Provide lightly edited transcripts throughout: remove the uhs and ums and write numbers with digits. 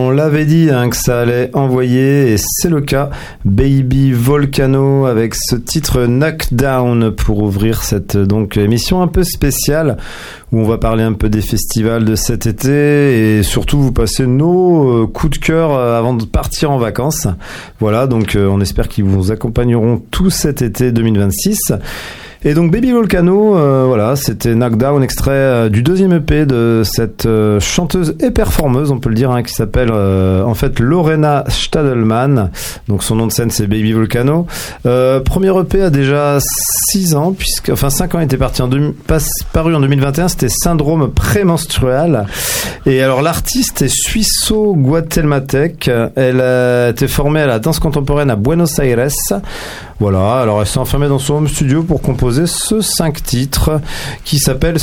On l'avait dit que ça allait envoyer et c'est le cas. Baby Volcano avec ce titre Knockdown pour ouvrir cette donc émission un peu spéciale où on va parler un peu des festivals de cet été et surtout vous passer nos coups de cœur avant de partir en vacances. Voilà, donc on espère qu'ils vous accompagneront tout cet été 2026. Et donc Baby Volcano, voilà, c'était Knockdown, extrait du deuxième EP de cette chanteuse et performeuse, on peut le dire, qui s'appelle en fait Lorena Stadelman. Donc son nom de scène c'est Baby Volcano. Premier EP a déjà 6 ans, 5 ans était paru en 2021, c'était Syndrome prémenstruel. Et alors l'artiste est suisso-guatémaltèque. Elle a été formée à la danse contemporaine à Buenos Aires. Voilà, alors elle s'est enfermée dans son home studio pour composer ce 5 titres qui s'appelle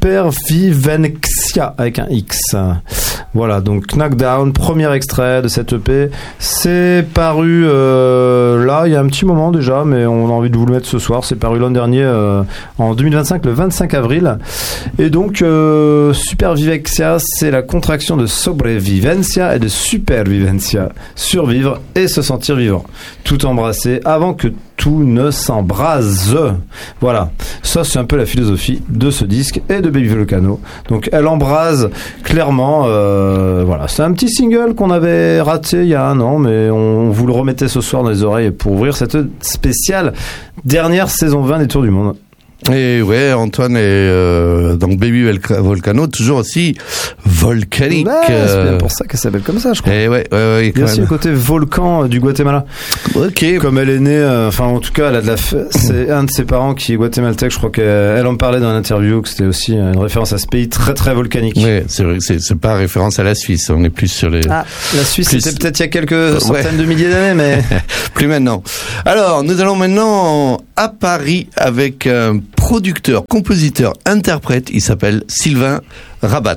Supervivencia avec un X. Voilà, donc Knockdown, premier extrait de cette EP. C'est paru là, il y a un petit moment déjà, mais on a envie de vous le mettre ce soir. C'est paru l'an dernier, en 2025, le 25 avril. Et donc, Supervivencia, c'est la contraction de sobrevivencia et de supervivencia. Survivre et se sentir vivant. Tout embrasser avant que tout ne s'embrase. Voilà, ça c'est un peu la philosophie de ce disque et de Baby Volcano. Donc elle embrase clairement. Voilà, c'est un petit single qu'on avait raté il y a 1 an, mais on vous le remettait ce soir dans les oreilles pour ouvrir cette spéciale dernière saison 20 des Tours du Monde. Et ouais, Antoine est donc Baby Volcano, toujours aussi volcanique. Ouais, c'est bien pour ça qu'elle s'appelle comme ça, je crois. Et ouais. Il y a aussi le côté volcan du Guatemala. Ok. Comme elle est née, enfin en tout cas, elle a c'est un de ses parents qui est guatémaltèque. Je crois qu'elle en parlait dans l'interview que c'était aussi une référence à ce pays très très volcanique. Ouais, c'est vrai, c'est pas référence à la Suisse. On est plus sur les. Ah, la Suisse, c'était peut-être il y a quelques centaines de milliers d'années, mais plus maintenant. Alors, nous allons maintenant à Paris avec un producteur, compositeur, interprète. Il s'appelle Sylvain Rabat.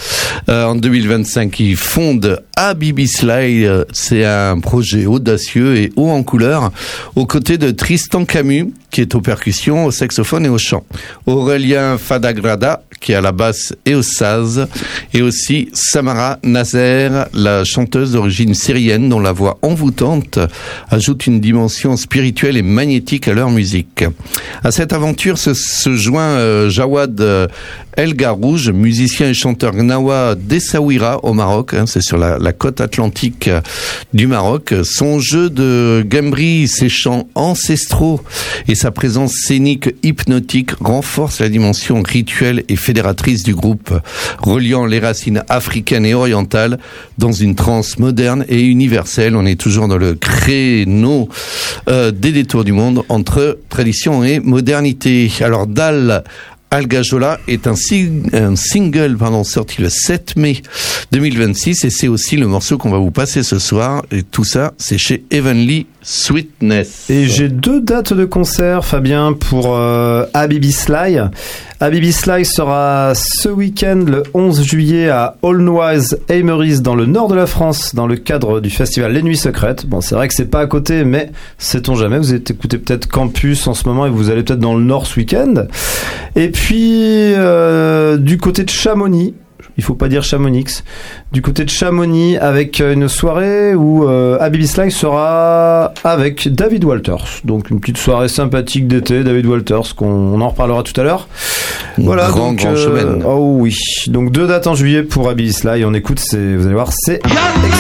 En 2025, il fonde Habibi Slide. C'est un projet audacieux et haut en couleur, aux côtés de Tristan Camus, qui est aux percussions, au saxophone et au chant. Aurélien Fadagrada, qui est à la basse et au saz, et aussi Samara Nazer, la chanteuse d'origine syrienne, dont la voix envoûtante ajoute une dimension spirituelle et magnétique à leur musique. À cette aventure se joint Jawad El Garouj, musicien et chanteur gnawa d'Essaouira au Maroc, c'est sur la côte atlantique du Maroc. Son jeu de gambri, ses chants ancestraux et sa présence scénique hypnotique renforcent la dimension rituelle et fédératrice du groupe, reliant les racines africaines et orientales dans une transe moderne et universelle. On est toujours dans le créneau des détours du monde entre tradition et modernité. Alors Dal Algajola est un single sorti le 7 mai 2026 et c'est aussi le morceau qu'on va vous passer ce soir. Et tout ça, c'est chez Heavenly Sweetness. Et j'ai 2 dates de concert, Fabien, pour Habibi Slide. Habibi Slide sera ce week-end, le 11 juillet, à Aulnoise Aymeries, dans le nord de la France, dans le cadre du festival Les Nuits Secrètes. Bon, c'est vrai que c'est pas à côté, mais sait-on jamais. Vous écoutez peut-être Campus en ce moment et vous allez peut-être dans le nord ce week-end. Et puis, du côté de Chamonix, il faut pas dire Chamonix, du côté de Chamonix, avec une soirée où Habibi Slide sera avec David Walters. Donc une petite soirée sympathique d'été, David Walters, qu'on en reparlera tout à l'heure. Voilà, grand showman. Oh oui, donc 2 dates en juillet pour Habibi Slide. On écoute, vous allez voir, c'est